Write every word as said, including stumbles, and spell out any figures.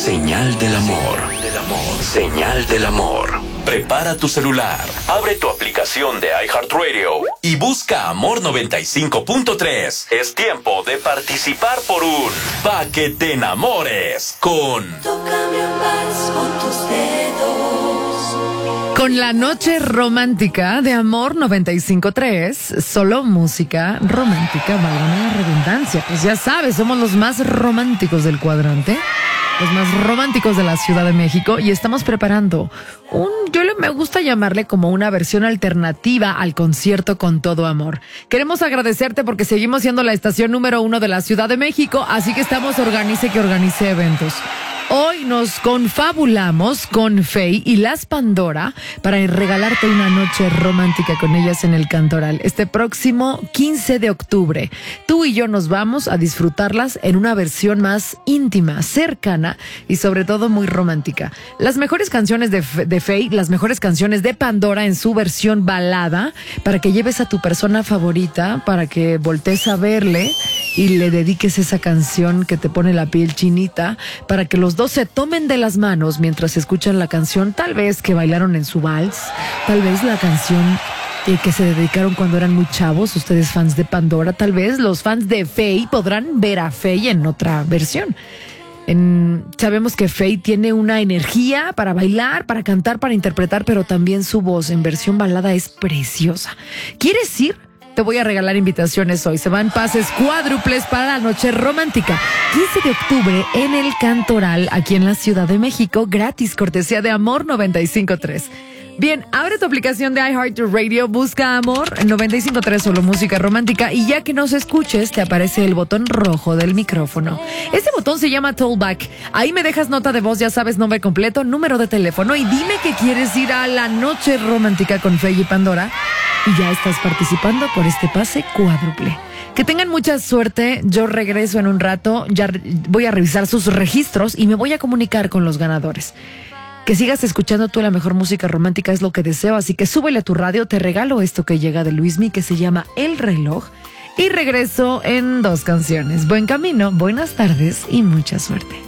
Señal del amor. Señal del amor. Prepara tu celular, abre tu aplicación de iHeartRadio y busca Amor noventa y cinco punto tres. Es tiempo de participar por un Pa' que te enamores con... Tócame un vals con tus dedos. Con la noche romántica de Amor noventa y cinco punto tres, solo música romántica, valga la redundancia. Pues ya sabes, somos los más románticos del cuadrante, los más románticos de la Ciudad de México, y estamos preparando un, yo le, me gusta llamarle como una versión alternativa al concierto Con Todo Amor. Queremos agradecerte porque seguimos siendo la estación número uno de la Ciudad de México, así que estamos organice que organice eventos. Hoy nos confabulamos con Fey y Las Pandora para regalarte una noche romántica con ellas en el Cantoral este próximo quince de octubre. Tú y yo nos vamos a disfrutarlas en una versión más íntima, cercana y sobre todo muy romántica. Las mejores canciones de, de Fey, las mejores canciones de Pandora en su versión balada, para que lleves a tu persona favorita, para que voltees a verle y le dediques esa canción que te pone la piel chinita, para que los dos se tomen de las manos mientras escuchan la canción, tal vez que bailaron en su vals, tal vez la canción eh, que se dedicaron cuando eran muy chavos, ustedes fans de Pandora, tal vez los fans de Fey podrán ver a Fey en otra versión. En, sabemos que Fey tiene una energía para bailar, para cantar, para interpretar, pero también su voz en versión balada es preciosa. ¿Quieres ir? Te voy a regalar invitaciones hoy. Se van pases cuádruples para la noche romántica. quince de octubre en el Cantoral, aquí en la Ciudad de México, gratis, cortesía de Amor noventa y cinco punto tres. Bien, abre tu aplicación de iHeartRadio, busca Amor noventa y cinco punto tres, solo música romántica, y ya que nos escuches, te aparece el botón rojo del micrófono. Ese botón se llama Tollback. Ahí me dejas nota de voz, ya sabes, nombre completo, número de teléfono, y dime que quieres ir a la noche romántica con Fey y Pandora, y ya estás participando por este pase cuádruple. Que tengan mucha suerte. Yo regreso en un rato, ya voy a revisar sus registros y me voy a comunicar con los ganadores. Que sigas escuchando tú la mejor música romántica es lo que deseo, así que súbele a tu radio, te regalo esto que llega de Luismi que se llama El Reloj, y regreso en dos canciones. Buen camino, buenas tardes y mucha suerte.